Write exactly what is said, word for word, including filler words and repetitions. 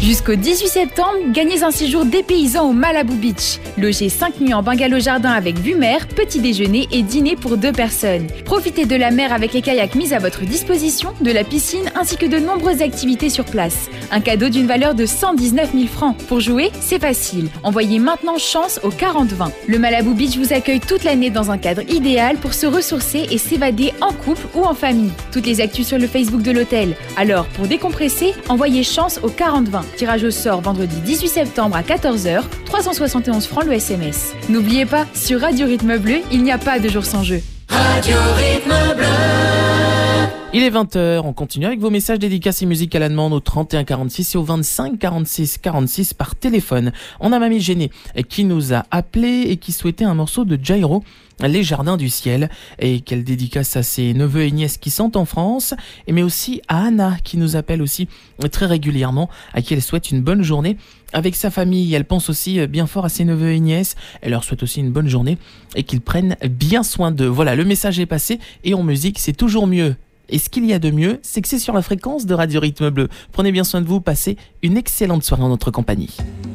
Jusqu'au dix-huit septembre, gagnez un séjour dépaysant au Malibu Beach. Logez cinq nuits en bungalow jardin avec vue mer, petit déjeuner et dîner pour deux personnes. Profitez de la mer avec les kayaks mis à votre disposition, de la piscine ainsi que de nombreuses activités sur place. Un cadeau d'une valeur de cent dix-neuf mille francs. Pour jouer, c'est facile. Envoyez maintenant chance au quarante vingt. Le Malibu Beach vous accueille toute l'année dans un cadre idéal pour se ressourcer et s'évader en couple ou en famille. Toutes les actus sur le Facebook de l'hôtel. Alors, pour décompresser, envoyez chance au quarante vingt. Tirage au sort vendredi dix-huit septembre à quatorze heures, trois cent soixante et onze francs le S M S. N'oubliez pas, sur Radio Rythme Bleu, il n'y a pas de jour sans jeu. Radio Rythme Bleu. Il est vingt heures, on continue avec vos messages dédicaces et musique à la demande au trente et un quarante-six et au vingt-cinq quarante-six quarante-six par téléphone. On a Mamie Gênée qui nous a appelé et qui souhaitait un morceau de Jairo, Les Jardins du Ciel, et qu'elle dédicace à ses neveux et nièces qui sont en France, mais aussi à Anna qui nous appelle aussi très régulièrement, à qui elle souhaite une bonne journée avec sa famille. Elle pense aussi bien fort à ses neveux et nièces, elle leur souhaite aussi une bonne journée et qu'ils prennent bien soin d'eux. Voilà, le message est passé et en musique c'est toujours mieux. Et ce qu'il y a de mieux, c'est que c'est sur la fréquence de Radio Rythme Bleu. Prenez bien soin de vous, passez une excellente soirée en notre compagnie.